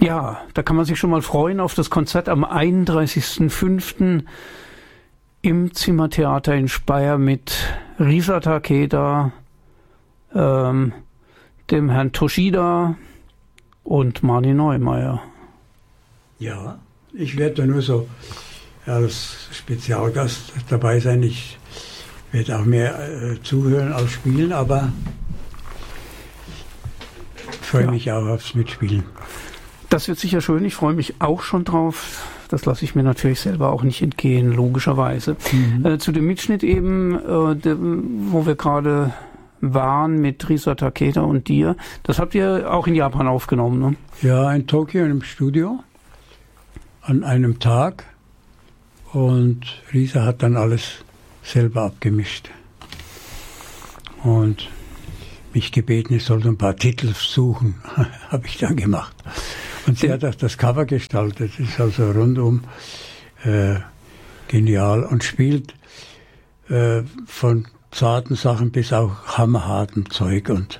Ja, da kann man sich schon mal freuen auf das Konzert am 31.05. im Zimmertheater in Speyer mit Risa Takeda, dem Herrn Toshida und Mani Neumeier. Ja, ich werde da nur so als Spezialgast dabei sein. Ich werde auch mehr zuhören als spielen, aber freue mich auch aufs Mitspielen. Das wird sicher schön. Ich freue mich auch schon drauf. Das lasse ich mir natürlich selber auch nicht entgehen, logischerweise. Zu dem Mitschnitt eben, wo wir gerade waren mit Risa Takeda und dir, das habt ihr auch in Japan aufgenommen, ne? Ja, in Tokio, in einem Studio, an einem Tag. Und Risa hat dann alles selber abgemischt. Und mich gebeten, ich sollte ein paar Titel suchen. Habe ich dann gemacht. Und sie hat auch das Cover gestaltet. Ist also rundum genial und spielt von zarten Sachen bis auch hammerharten Zeug. Und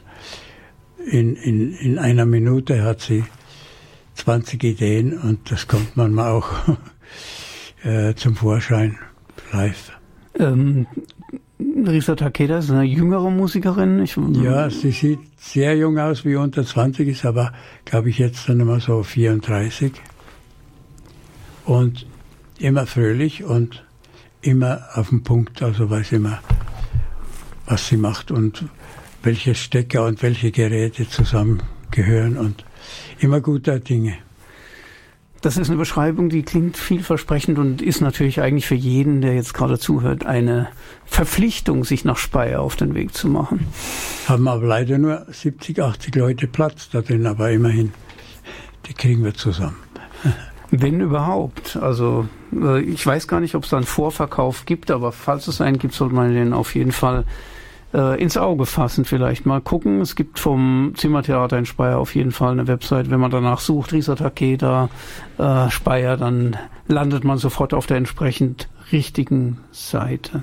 in einer Minute hat sie 20 Ideen und das kommt manchmal auch zum Vorschein live. Risa Takeda ist eine jüngere Musikerin. Ja, sie sieht sehr jung aus, wie unter 20 ist, aber glaube ich jetzt dann immer so 34. Und immer fröhlich und immer auf den Punkt, also weiß immer, was sie macht und welche Stecker und welche Geräte zusammengehören und immer guter Dinge. Das ist eine Beschreibung, die klingt vielversprechend und ist natürlich eigentlich für jeden, der jetzt gerade zuhört, eine Verpflichtung, sich nach Speyer auf den Weg zu machen. Haben aber leider nur 70, 80 Leute Platz da drin, aber immerhin, die kriegen wir zusammen. Wenn überhaupt. Also ich weiß gar nicht, ob es da einen Vorverkauf gibt, aber falls es einen gibt, sollte man den auf jeden Fall ins Auge fassen, vielleicht mal gucken. Es gibt vom Zimmertheater in Speyer auf jeden Fall eine Website. Wenn man danach sucht, Risa Takeda, Speyer, dann landet man sofort auf der entsprechend richtigen Seite.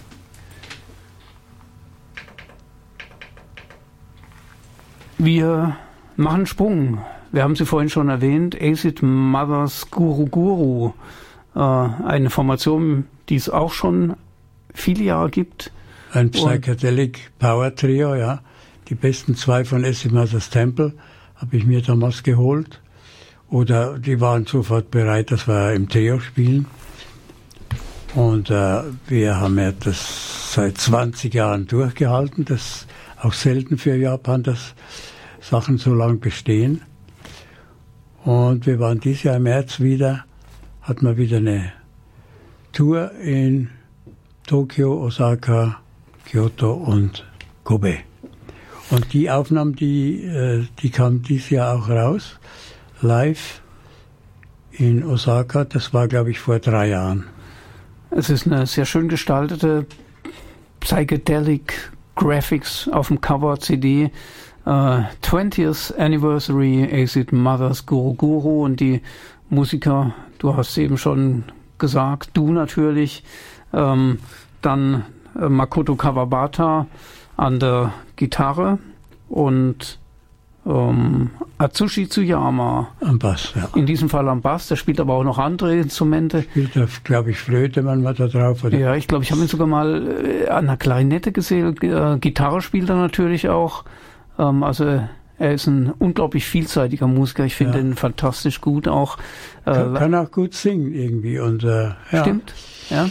Wir machen einen Sprung. Wir haben sie vorhin schon erwähnt, Acid Mothers Guru Guru, eine Formation, die es auch schon viele Jahre gibt. Ein Psychedelic Power Trio, ja. Die besten zwei von Acid Mothers Temple habe ich mir damals geholt. Oder die waren sofort bereit, dass wir im Trio spielen. Und wir haben ja das seit 20 Jahren durchgehalten. Das ist auch selten für Japan, dass Sachen so lang bestehen. Und wir waren dieses Jahr im März wieder, hatten wir wieder eine Tour in Tokio, Osaka, Kyoto und Kobe. Und die Aufnahmen, die kamen dieses Jahr auch raus, live in Osaka. Das war, glaube ich, vor 3 Jahren. Es ist eine sehr schön gestaltete Psychedelic Graphics auf dem Cover CD. 20th Anniversary Acid Mothers Guru Guru und die Musiker, du hast eben schon gesagt, du natürlich, dann Makoto Kawabata an der Gitarre und Atsushi Tsuyama am Bass, ja. In diesem Fall am Bass, der spielt aber auch noch andere Instrumente. Spielt da, glaube ich, Flöte manchmal da drauf. Oder? Ja, ich glaube, ich habe ihn sogar mal an der Klarinette gesehen. Gitarre spielt er natürlich auch. Also er ist ein unglaublich vielseitiger Musiker. Ich finde ihn fantastisch gut auch. Kann auch gut singen irgendwie. Und, ja. Stimmt, ja.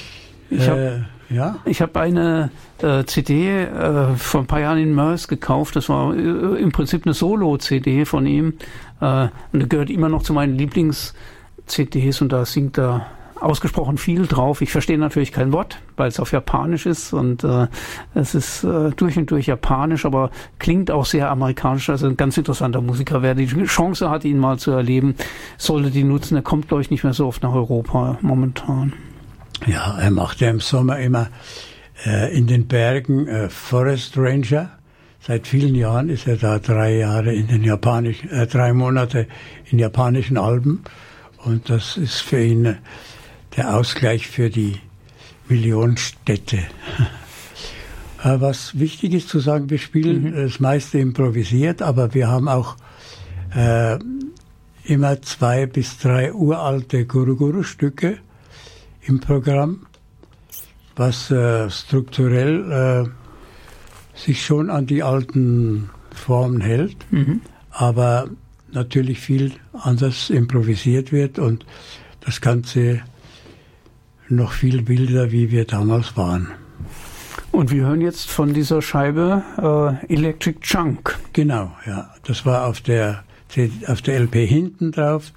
Ich habe eine CD vor ein paar Jahren in Mörs gekauft. Das war im Prinzip eine Solo-CD von ihm. Und die gehört immer noch zu meinen Lieblings-CDs und da singt er ausgesprochen viel drauf. Ich verstehe natürlich kein Wort, weil es auf Japanisch ist und es ist durch und durch japanisch, aber klingt auch sehr amerikanisch. Also ein ganz interessanter Musiker. Wer die Chance hat, ihn mal zu erleben, sollte die nutzen. Er kommt, glaube ich, nicht mehr so oft nach Europa momentan. Ja, er macht ja im Sommer immer in den Bergen Forest Ranger. Seit vielen Jahren ist er da 3 Monate in japanischen Alpen. Und das ist für ihn der Ausgleich für die Millionenstädte. Was wichtig ist zu sagen, wir spielen das meiste improvisiert, aber wir haben auch immer 2 bis 3 uralte Guru-Guru-Stücke im Programm, was strukturell sich schon an die alten Formen hält, aber natürlich viel anders improvisiert wird und das Ganze noch viel wilder, wie wir damals waren. Und wir hören jetzt von dieser Scheibe Electric Junk. Genau, ja. Das war auf der LP hinten drauf,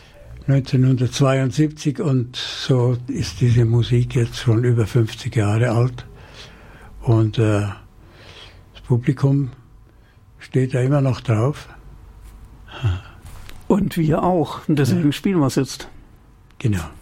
1972, und so ist diese Musik jetzt schon über 50 Jahre alt. Und das Publikum steht da immer noch drauf. Und wir auch. Und deswegen spielen wir es jetzt. Genau.